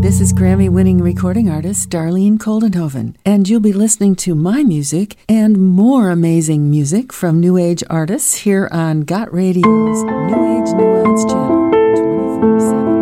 this is Grammy-winning recording artist Darlene Koldenhoven, and you'll be listening to my music and more amazing music from New Age artists here on Got Radio's New Age Nuance channel, 24/7.